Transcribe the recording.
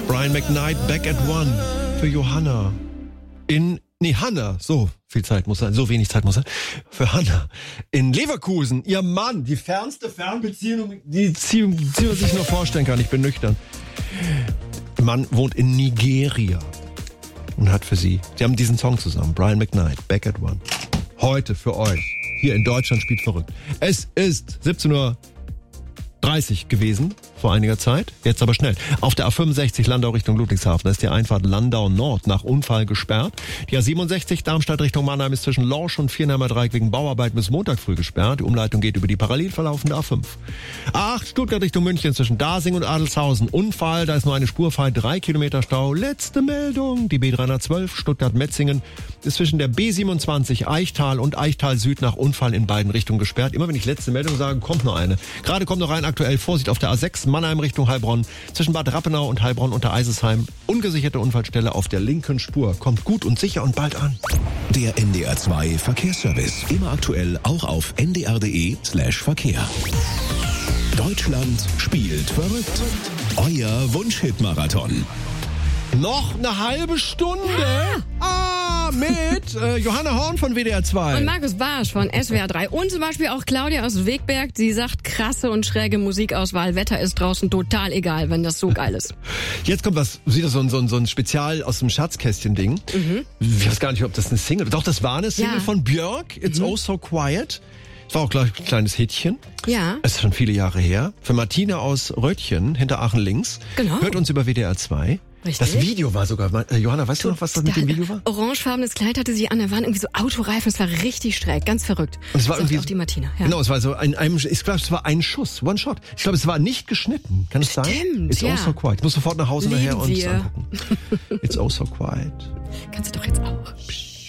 Brian McKnight, Back at One für Johanna. Hanna, so viel Zeit muss sein, so wenig Zeit muss sein. Für Hanna in Leverkusen, ihr Mann, die fernste Fernbeziehung, die man sich nur vorstellen kann. Ich bin nüchtern. Der Mann wohnt in Nigeria und hat für sie haben diesen Song zusammen, Brian McKnight, Back at One. Heute für euch, hier in Deutschland spielt verrückt. Es ist 17:30 Uhr gewesen, vor einiger Zeit, jetzt aber schnell. Auf der A65 Landau Richtung Ludwigshafen, da ist die Einfahrt Landau Nord nach Unfall gesperrt. Die A67 Darmstadt Richtung Mannheim ist zwischen Lorsch und Vierheimer Dreieck wegen Bauarbeiten bis Montag früh gesperrt. Die Umleitung geht über die parallel verlaufende A5. A8 Stuttgart Richtung München zwischen Dasing und Adelshausen. Unfall, da ist nur eine Spur frei, 3 Kilometer Stau. Letzte Meldung, die B312 Stuttgart-Metzingen ist zwischen der B27 Eichtal und Eichtal Süd nach Unfall in beiden Richtungen gesperrt. Immer wenn ich letzte Meldung sage, kommt noch eine. Gerade kommt noch rein, aktuell Vorsicht auf der A6 Mannheim Richtung Heilbronn. Zwischen Bad Rappenau und Heilbronn unter Eisesheim. Ungesicherte Unfallstelle auf der linken Spur. Kommt gut und sicher und bald an. Der NDR 2 Verkehrsservice. Immer aktuell auch auf ndr.de/Verkehr. Deutschland spielt verrückt. Euer Wunschhit-Marathon. Noch eine halbe Stunde mit Johanna Horn von WDR 2. Und Markus Barsch von SWR 3. Und zum Beispiel auch Claudia aus Wegberg. Sie sagt, krasse und schräge Musikauswahl. Wetter ist draußen total egal, wenn das so geil ist. Jetzt kommt was, wieder so ein Spezial aus dem Schatzkästchen-Ding. Ich weiß gar nicht, ob das eine Single ist. Doch, das war eine Single von Björk. It's Oh So Quiet. Das war auch gleich ein kleines Hitchen. Ja. Es ist schon viele Jahre her. Für Martina aus Röttchen, hinter Aachen links. Genau. Hört uns über WDR 2. Richtig. Das Video war sogar, Johanna, weißt du noch, was das mit dem Video war? Orangefarbenes Kleid hatte sie an, da waren irgendwie so Autoreifen, es war richtig schräg, ganz verrückt. Und es war irgendwie auch die Martina. Ja. Genau, es war so ich glaube, es war ein Schuss, One Shot. Ich glaube, es war nicht geschnitten. Kann es sein? Stimmt, It's Oh So Quiet. Ich muss sofort nach Hause nachher und wir. angucken. It's Oh So Quiet. Kannst du doch jetzt auch.